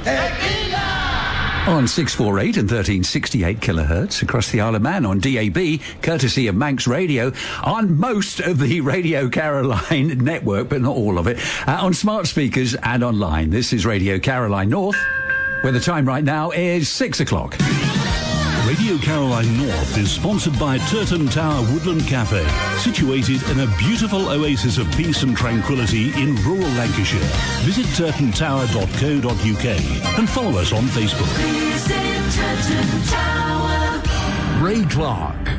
On 648 and 1368 kilohertz across the Isle of Man on DAB, courtesy of Manx Radio, on most of the Radio Caroline network, but not all of it, on smart speakers and online. This is Radio Caroline North, where the time right now is 6 o'clock. Radio Caroline North is sponsored by Turton Tower Woodland Cafe, situated in a beautiful oasis of peace and tranquility in rural Lancashire. Visit turtontower.co.uk and follow us on Facebook. Visit Turton Tower. Ray Clark.